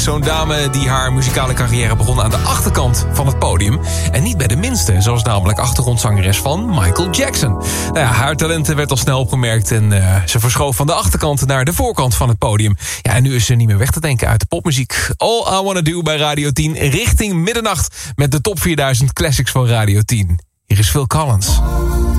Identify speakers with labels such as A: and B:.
A: Zo'n dame die haar muzikale carrière begon aan de achterkant van het podium. En niet bij de minste, zoals namelijk achtergrondzangeres van Michael Jackson. Nou ja, haar talenten werd al snel opgemerkt en ze verschoof van de achterkant naar de voorkant van het podium. Ja, en nu is ze niet meer weg te denken uit de popmuziek. All I Wanna Do bij Radio 10 richting middernacht met de top 4000 classics van Radio 10. Hier is Phil Collins.